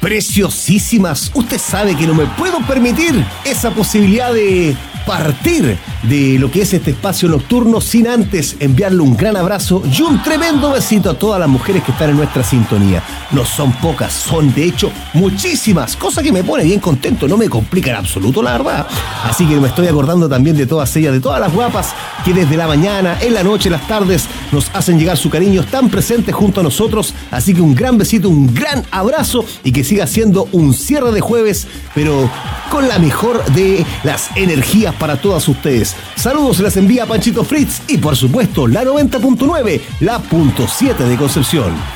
Preciosísimas, usted sabe que no me puedo permitir esa posibilidad de partir de lo que es este espacio nocturno sin antes enviarle un gran abrazo y un tremendo besito a todas las mujeres que están en nuestra sintonía. No son pocas, son de hecho muchísimas, cosa que me pone bien contento, no me complica en absoluto, la verdad. Así que me estoy acordando también de todas ellas, de todas las guapas que desde la mañana, en la noche, en las tardes nos hacen llegar su cariño, están presentes junto a nosotros. Así que un gran besito, un gran abrazo y que siga siendo un cierre de jueves, pero con la mejor de las energías para todas ustedes. Saludos se las envía Panchito Fritz y por supuesto la 90.9, la .7 de Concepción.